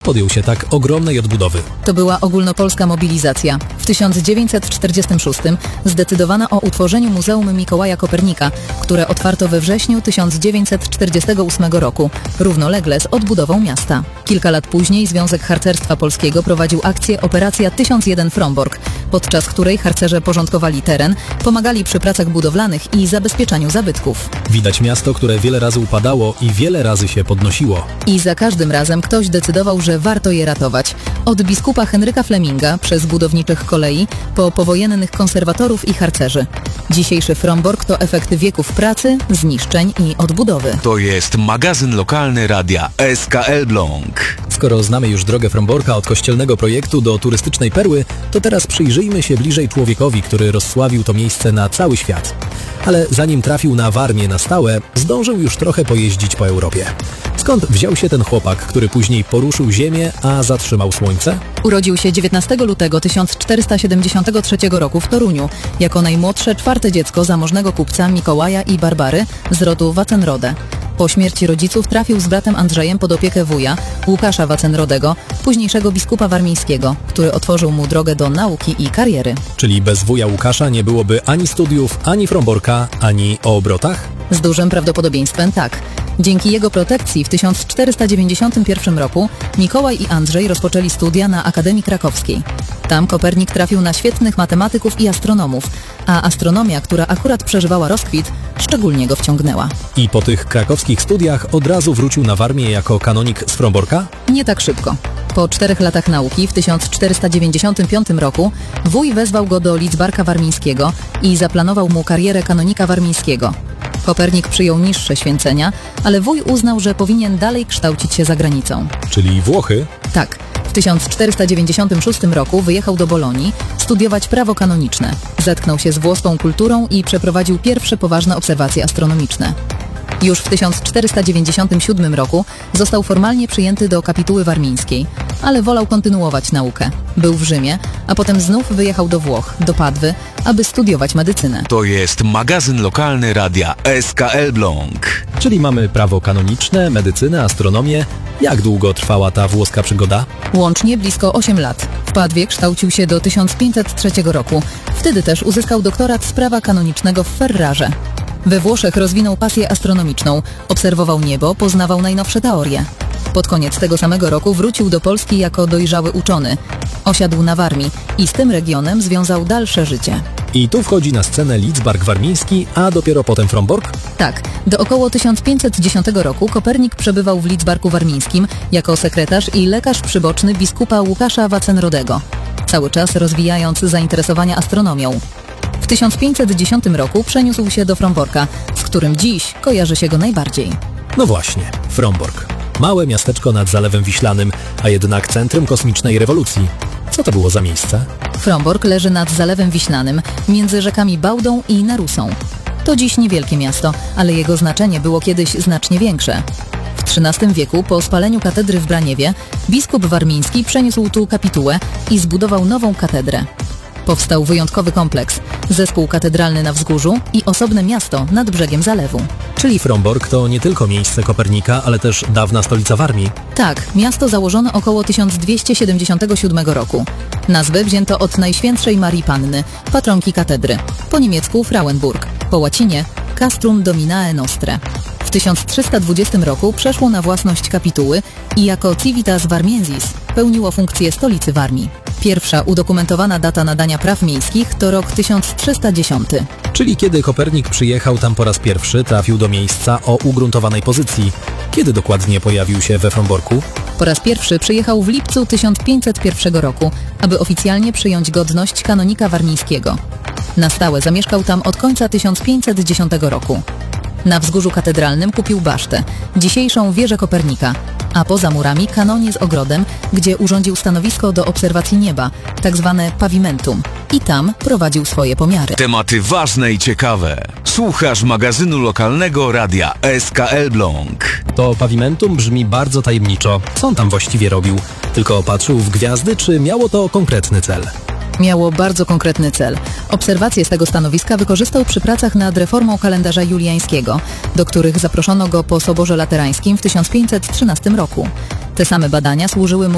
podjął się tak ogromnej odbudowy? To była ogólnopolska mobilizacja. W 1946 zdecydowano o utworzeniu Muzeum Mikołaja Kopernika, które otwarto we wrześniu 1948 roku, równolegle z odbudową miasta. Kilka lat później Związek Harcerstwa Polskiego prowadził akcję Operacja 1001 Frombork, podczas której harcerze porządkowali teren, pomagali przy pracach budowlanych i zabezpieczaniu zabytków. Widać miasto, które wiele razy upadało i wiele razy się podnosiło. I za każdym razem ktoś decydował, że warto je ratować. Od biskupa Henryka Fleminga, przez budowniczych kolei, po powojennych konserwatorów i harcerzy. Dzisiejszy Frombork to efekt wieków pracy, zniszczeń i odbudowy. To jest magazyn lokalny radia SK Elbląg. Skoro znamy już drogę Fromborka od kościelnego projektu do turystycznej perły, to teraz przyjrzyjmy się bliżej człowiekowi, który rozsławił to miejsce na cały świat. Ale zanim trafił na Warmię na stałe, zdążył już trochę pojeździć po Europie. Skąd wziął się ten chłopak, który później poruszył ziemię, a zatrzymał słońce? Urodził się 19 lutego 1473 roku w Toruniu, jako najmłodsze czwarte dziecko zamożnego kupca Mikołaja i Barbary z rodu Wacenrode. Po śmierci rodziców trafił z bratem Andrzejem pod opiekę wuja, Łukasza Wacenrodego, późniejszego biskupa warmińskiego, który otworzył mu drogę do nauki i kariery. Czyli bez wuja Łukasza nie byłoby ani studiów, ani Fromborka, ani o obrotach? Z dużym prawdopodobieństwem tak. Dzięki jego protekcji w 1491 roku Mikołaj i Andrzej rozpoczęli studia na Akademii Krakowskiej. Tam Kopernik trafił na świetnych matematyków i astronomów, a astronomia, która akurat przeżywała rozkwit, szczególnie go wciągnęła. I po tych krakowskich studiach od razu wrócił na Warmię jako kanonik z Fromborka? Nie tak szybko. Po 4 latach nauki w 1495 roku wuj wezwał go do Lidzbarka Warmińskiego i zaplanował mu karierę kanonika warmińskiego. Kopernik przyjął niższe święcenia, ale wuj uznał, że powinien dalej kształcić się za granicą. Czyli Włochy? Tak. W 1496 roku wyjechał do Bolonii studiować prawo kanoniczne. Zetknął się z włoską kulturą i przeprowadził pierwsze poważne obserwacje astronomiczne. Już w 1497 roku został formalnie przyjęty do kapituły warmińskiej, ale wolał kontynuować naukę. Był w Rzymie, a potem znów wyjechał do Włoch, do Padwy, aby studiować medycynę. To jest magazyn lokalny radia SK Elbląg. Czyli mamy prawo kanoniczne, medycynę, astronomię. Jak długo trwała ta włoska przygoda? Łącznie blisko 8 lat. W Padwie kształcił się do 1503 roku. Wtedy też uzyskał doktorat z prawa kanonicznego w Ferrarze. We Włoszech rozwinął pasję astronomiczną, obserwował niebo, poznawał najnowsze teorie. Pod koniec tego samego roku wrócił do Polski jako dojrzały uczony. Osiadł na Warmii i z tym regionem związał dalsze życie. I tu wchodzi na scenę Lidzbark Warmiński, a dopiero potem Frombork? Tak. Do około 1510 roku Kopernik przebywał w Lidzbarku Warmińskim jako sekretarz i lekarz przyboczny biskupa Łukasza Wacenrodego, cały czas rozwijając zainteresowania astronomią. W 1510 roku przeniósł się do Fromborka, z którym dziś kojarzy się go najbardziej. No właśnie, Frombork. Małe miasteczko nad Zalewem Wiślanym, a jednak centrum kosmicznej rewolucji. Co to było za miejsce? Frombork leży nad Zalewem Wiślanym, między rzekami Bałdą i Narusą. To dziś niewielkie miasto, ale jego znaczenie było kiedyś znacznie większe. W XIII wieku, po spaleniu katedry w Braniewie, biskup warmiński przeniósł tu kapitułę i zbudował nową katedrę. Powstał wyjątkowy kompleks, zespół katedralny na wzgórzu i osobne miasto nad brzegiem zalewu. Czyli Frombork to nie tylko miejsce Kopernika, ale też dawna stolica Warmii. Tak, miasto założono około 1277 roku. Nazwę wzięto od Najświętszej Marii Panny, patronki katedry. Po niemiecku Frauenburg, po łacinie Castrum Dominae Nostre. W 1320 roku przeszło na własność kapituły i jako Civitas Warmiensis pełniło funkcję stolicy Warmii. Pierwsza udokumentowana data nadania praw miejskich to rok 1310. Czyli kiedy Kopernik przyjechał tam po raz pierwszy, trafił do miejsca o ugruntowanej pozycji. Kiedy dokładnie pojawił się we Fromborku? Po raz pierwszy przyjechał w lipcu 1501 roku, aby oficjalnie przyjąć godność kanonika warmińskiego. Na stałe zamieszkał tam od końca 1510 roku. Na wzgórzu katedralnym kupił basztę, dzisiejszą wieżę Kopernika, a poza murami kanonię z ogrodem, gdzie urządził stanowisko do obserwacji nieba, tak zwane pavimentum, i tam prowadził swoje pomiary. Tematy ważne i ciekawe. Słuchasz magazynu lokalnego radia SK Elbląg. To pavimentum brzmi bardzo tajemniczo. Co on tam właściwie robił? Tylko patrzył w gwiazdy, czy miało to konkretny cel? Miało bardzo konkretny cel. Obserwacje z tego stanowiska wykorzystał przy pracach nad reformą kalendarza juliańskiego, do których zaproszono go po Soborze Laterańskim w 1513 roku. Te same badania służyły mu